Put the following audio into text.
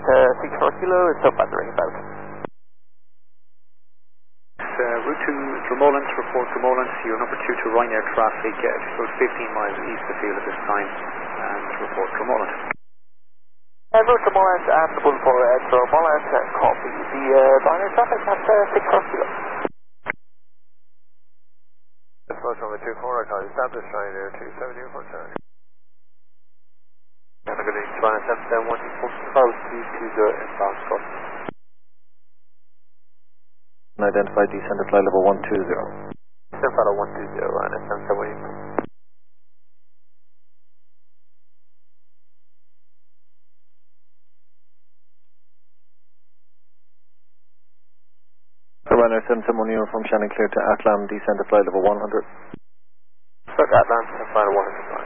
64 Kilo, it's up at the ring about. Route 2 Dromoland, report Dromoland, you're number 2 to Ryanair traffic, just about 15 miles east of the field at this time, and report Dromoland. Route Dromoland and the bull for Dromoland, copy the Ryanair traffic at 64 Kilo. Approach number 24, I call you established, Ryanair 270, report Charlie. And I'm going to need Ryanair 771, 220 inbound call. Identify descend at flight level 120. Descend flight level 120, Ryanair 771. Ryanair 771 uniform Shannon clear to Atlan, descend at flight level 100. Start Atlan, descend flight level 100.